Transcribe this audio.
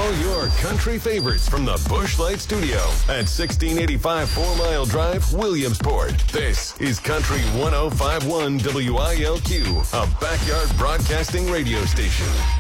all your country favorites from the Busch Light Studio at 1685 4 Mile Drive, Williamsport. This is Country 105.1 WILQ, a backyard broadcasting radio station.